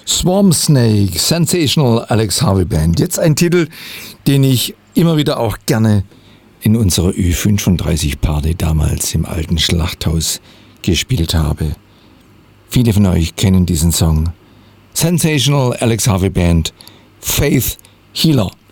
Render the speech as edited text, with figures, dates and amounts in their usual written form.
Swamp Snake, Sensational Alex Harvey Band. Jetzt ein Titel, den ich immer wieder auch gerne in unserer Ü35-Party damals im alten Schlachthaus gespielt habe. Viele von euch kennen diesen Song. Sensational Alex Harvey Band, Faith Healer.